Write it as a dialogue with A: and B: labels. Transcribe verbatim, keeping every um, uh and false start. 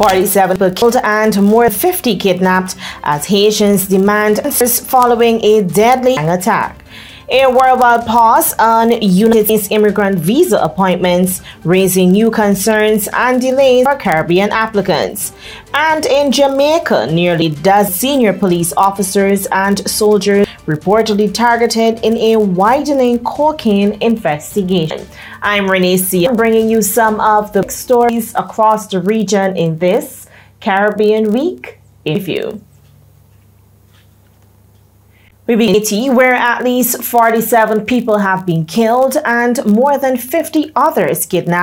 A: forty-seven people killed and more than fifty kidnapped as Haitians demand answers following a deadly gang attack. A worldwide pause on United States immigrant visa appointments, raising new concerns and delays for Caribbean applicants. And in Jamaica, nearly a dozen senior police officers and soldiers reportedly targeted in a widening cocaine investigation. I'm Renee Sia, bringing you some of the stories across the region in this Caribbean Week in Review. We begin in Haiti, where at least forty-seven people have been killed and more than fifty others kidnapped